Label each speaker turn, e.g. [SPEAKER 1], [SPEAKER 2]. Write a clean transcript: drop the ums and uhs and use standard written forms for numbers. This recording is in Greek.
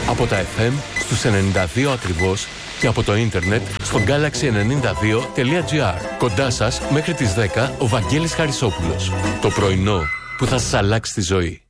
[SPEAKER 1] Από τα FM στους 92 ακριβώς και από το ίντερνετ στο galaxy92.gr. Κοντά σας μέχρι τις 10 ο Βαγγέλης Χαρισόπουλος. Το πρωινό που θα σας αλλάξει τη ζωή.